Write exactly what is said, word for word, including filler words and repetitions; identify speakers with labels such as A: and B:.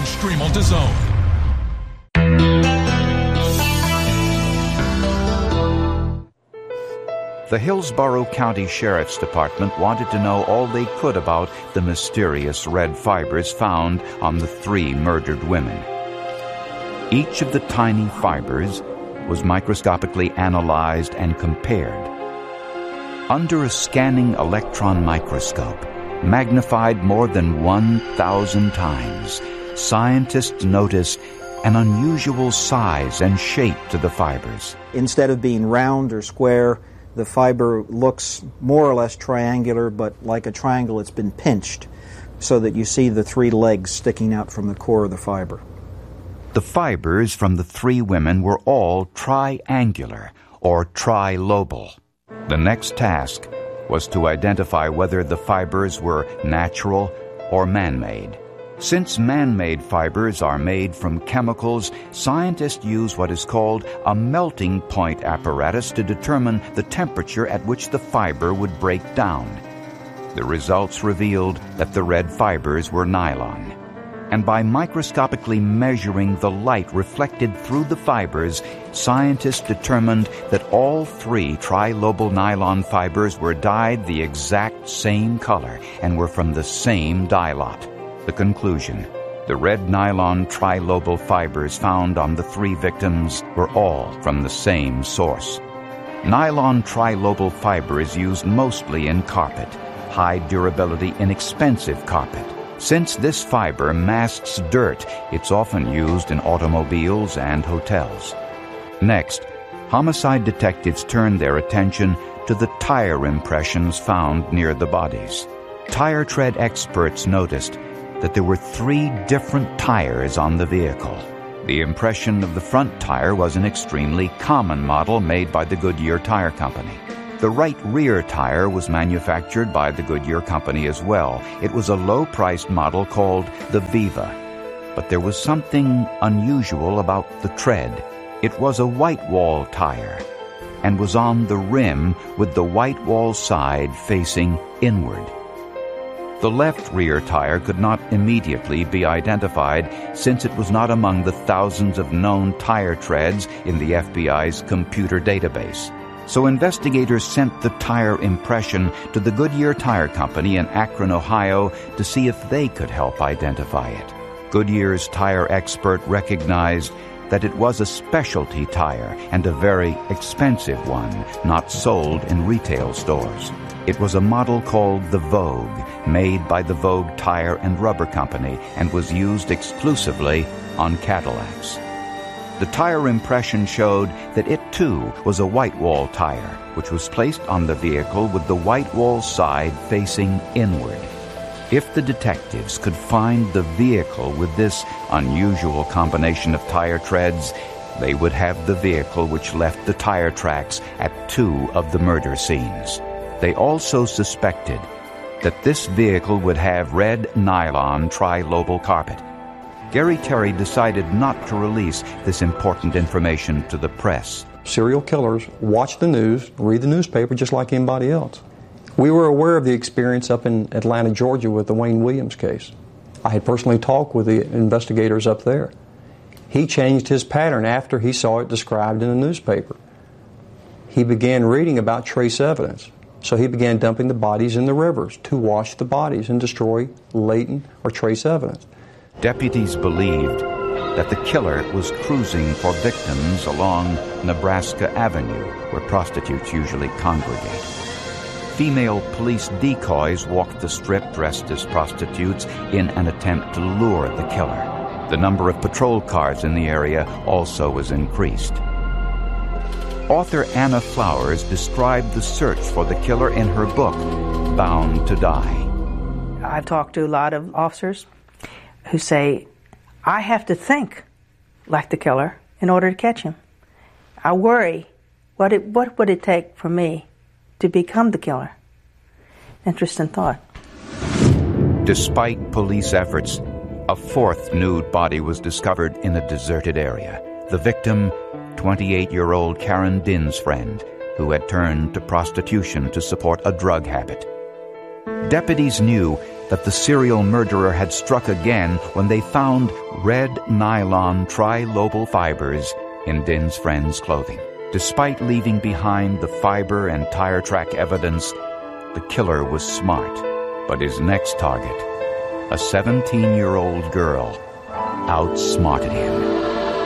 A: stream on DAZN.
B: The Hillsborough County Sheriff's Department wanted to know all they could about the mysterious red fibers found on the three murdered women. Each of the tiny fibers was microscopically analyzed and compared. Under a scanning electron microscope, magnified more than one thousand times, scientists noticed an unusual size and shape to the fibers.
C: Instead of being round or square, the fiber looks more or less triangular, but like a triangle it's been pinched, so that you see the three legs sticking out from the core of the fiber.
B: The fibers from the three women were all triangular or trilobal. The next task was to identify whether the fibers were natural or man-made. Since man-made fibers are made from chemicals, scientists use what is called a melting point apparatus to determine the temperature at which the fiber would break down. The results revealed that the red fibers were nylon. And by microscopically measuring the light reflected through the fibers, scientists determined that all three trilobal nylon fibers were dyed the exact same color and were from the same dye lot. The conclusion: the red nylon trilobal fibers found on the three victims were all from the same source. Nylon trilobal fiber is used mostly in carpet, high durability, inexpensive carpet. Since this fiber masks dirt, it's often used in automobiles and hotels. Next, homicide detectives turned their attention to the tire impressions found near the bodies. Tire tread experts noticed that there were three different tires on the vehicle. The impression of the front tire was an extremely common model made by the Goodyear Tire Company. The right rear tire was manufactured by the Goodyear Company as well. It was a low-priced model called the Viva. But there was something unusual about the tread. It was a white wall tire and was on the rim with the white wall side facing inward. The left rear tire could not immediately be identified since it was not among the thousands of known tire treads in the F B I's computer database. So investigators sent the tire impression to the Goodyear Tire Company in Akron, Ohio, to see if they could help identify it. Goodyear's tire expert recognized that it was a specialty tire and a very expensive one, not sold in retail stores. It was a model called the Vogue, made by the Vogue Tire and Rubber Company, and was used exclusively on Cadillacs. The tire impression showed that it too was a white wall tire, which was placed on the vehicle with the white wall side facing inward. If the detectives could find the vehicle with this unusual combination of tire treads, they would have the vehicle which left the tire tracks at two of the murder scenes. They also suspected that this vehicle would have red nylon trilobal carpet. Gary Terry decided not to release this important information to the press.
D: Serial killers watch the news, read the newspaper just like anybody else. We were aware of the experience up in Atlanta, Georgia with the Wayne Williams case. I had personally talked with the investigators up there. He changed his pattern after he saw it described in the newspaper. He began reading about trace evidence. So he began dumping the bodies in the rivers to wash the bodies and destroy latent or trace evidence.
B: Deputies believed that the killer was cruising for victims along Nebraska Avenue, where prostitutes usually congregate. Female police decoys walked the strip dressed as prostitutes in an attempt to lure the killer. The number of patrol cars in the area also was increased. Author Anna Flowers described the search for the killer in her book, Bound to Die.
E: I've talked to a lot of officers who say, I have to think like the killer in order to catch him. I worry, what, it, what would it take for me to become the killer? Interesting thought.
B: Despite police efforts, a fourth nude body was discovered in a deserted area. The victim, twenty-eight-year-old Karen Dinn's friend, who had turned to prostitution to support a drug habit. Deputies knew that the serial murderer had struck again when they found red nylon trilobal fibers in Din's friend's clothing. Despite leaving behind the fiber and tire track evidence, the killer was smart. But his next target, a seventeen-year-old girl, outsmarted him.